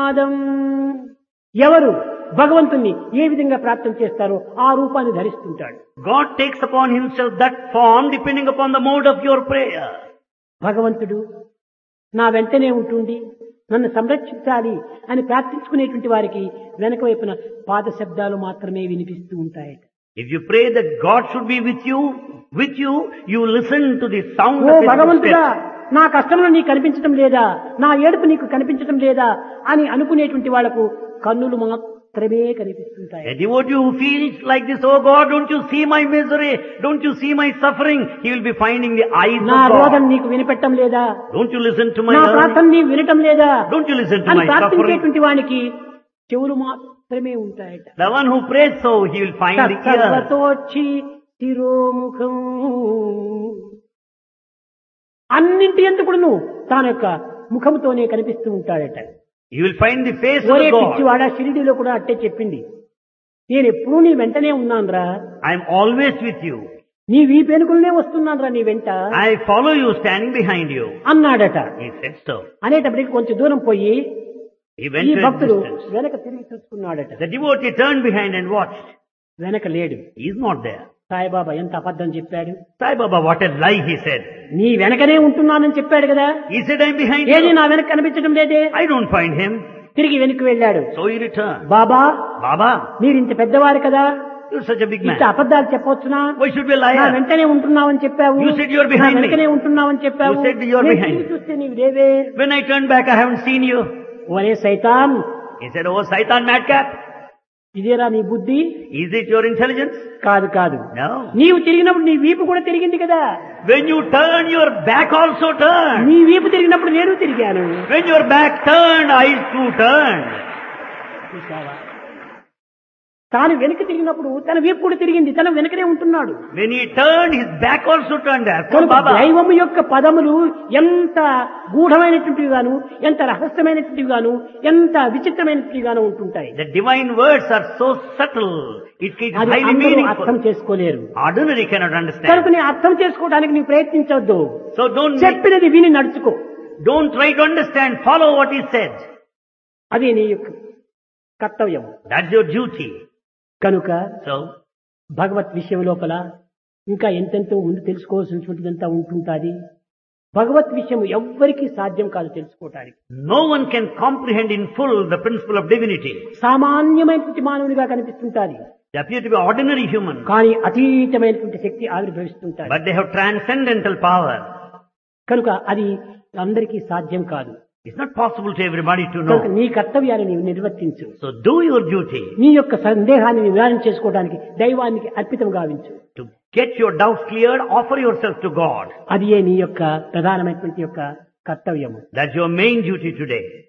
ప్రమాదం. ఎవరు భగవంతుణ్ణి ఏ విధంగా ప్రాప్తం చేస్తారో ఆ రూపాన్ని ధరిస్తుంటాడు. God takes upon himself that form depending upon the mode of your prayer. భగవంతుడు నా వెంటనే ఉంటుండి నన్ను సంరక్షించాలి అని ప్రార్థించుకునేటువంటి వారికి వెనక వైపున పాద శబ్దాలు మాత్రమే వినిపిస్తూ ఉంటాయి. If you pray that God should be with you, you listen to the sound oh of his భగవంతుడా, footsteps. నా కష్టంలో నీకు కనిపించడం లేదా, నా ఏడుపు నీకు కనిపించడం లేదా అని అనుకునేటువంటి వాళ్లకు కన్నులు మాత్రమే కనిపిస్తుంటాయి. A devotee who feels like this, oh God, don't you see my misery? Don't you see my suffering? He will be finding the eyes నా of రోదన God. నీకు వినపెట్టడం లేదా, Don't you listen to my నా yearning? ప్రార్థన నీవు వినటం లేదా Don't you listen to అని my suffering? ప్రార్థించేటువంటి వానికి చెవులు మాత్రమే ఉంటాయట. The one who prays so, he will find the ear. సర్వతోచ్చి శిరోముఖం, అన్నింటి ఎందుకును తాన యొక్క ముఖంతోనే కనిపిస్తూ ఉంటాడట. You will find the face of ఒరే God. పిచ్చివాడ, షిరిడీలో కూడా అట్టే చెప్పింది, నేను ఎప్పుడూ నీ వెంటనే ఉన్నానురా, I am always with you. నీ వీపెనుకులనే వస్తున్నానురా నీ వెంట I follow you standing behind you. అన్నాడట. He said so. అనేటప్పటికి కొంచెం దూరం పోయి He went ఈ to a భక్తుడు distance. వెనక తిరిగి చూసుకున్నాడట. The devotee turned behind and watched. వెనక లేడు. He is not there. Saibaba ఎంత అబద్ధం చెప్పాడు. Sai Baba, what a lie he said. నీ వెనకనే ఉంటున్నానని చెప్పాడు కదా, He said, I am behind ఏది you. నా వెనక కనిపించడం లేదే. I don't find him. తిరిగి వెనక్కి వెళ్ళాడు. So he returned. Baba, Baba, మీరు ఇంత పెద్దవారు కదా, you're such a big ఇంత man. అబద్ధాలు చెప్పవచ్చునా? Why should we నా lie? వెంటనే ఉంటున్నావని చెప్పావు, You said you're నా behind me. వెనకనే ఉంటున్నావని చెప్పావు, You said you're నేను behind తిరిగి me. చూస్తే నీవు లేవే. When I turned back, I haven't seen you. ఒరే సైతాన్, He said, oh Saitan madcap, ఇదేరా నీ బుద్ధి? is it your intelligence? కాదు కాదు, No. నీవు తిరిగినప్పుడు నీ వీపు కూడా తిరిగింది కదా. When you turn, your back also turned. నీ వీపు తిరిగినప్పుడు నేను తిరిగాను. When your back turned, I too turned. చూశావా? తాను వెనక తిరిగినప్పుడు తన వీపు కూడా తిరిగింది, తన వెనకనే ఉంటున్నాడు. When he turned, his back also turned. Therefore, కనుక Baba, దైవము యొక్క పదములు ఎంత గూఢమైనటువంటివి గాను, ఎంత రహస్యమైనటువంటివి గాను, ఎంత విచిత్రమైనటువంటివి గాను ఉంటుంటాయి. the divine words are so subtle. It is అది highly అందరూ అర్థం meaningful. చేసుకోలేరు. Ordinary cannot కనుక understand. నీ అర్థం చేసుకోవడానికి నీవు ప్రయత్నించవద్దు. So చెప్పినది విని నడుచుకో. don't try to understand. Follow what he said. అది నీ యొక్క కర్తవ్యం. That's your duty. కనుక So, భగవత్ విషయం లోపల ఇంకా ఎంతెంతో ముందు తెలుసుకోవాల్సినటువంటిదంతా ఉంటుంటాది. భగవత్ విషయం ఎవ్వరికీ సాధ్యం కాదు తెలుసుకోవటానికి. no one can comprehend in full the principle of divinity. సామాన్యమైనటువంటి మానవునిగా కనిపిస్తుంటాది, They appear to be ordinary human, కానీ అతీతమైనటువంటి శక్తి ఆవిర్భవిస్తుంటాది. but they have transcendental power. కనుక అది అందరికీ సాధ్యం కాదు. It's not possible to everybody to కనుక know. నీ కర్తవ్యాన్ని నీవు నిర్వర్తించు. So do your duty. నీ యొక్క సందేహాన్ని నివారణ చేసుకోవడానికి దైవానికి అర్పితం గావించు. To get your doubts cleared, offer yourself to God. అది నీ యొక్క ప్రధానమైనటువంటి యొక్క కర్తవ్యము. That's your main duty today.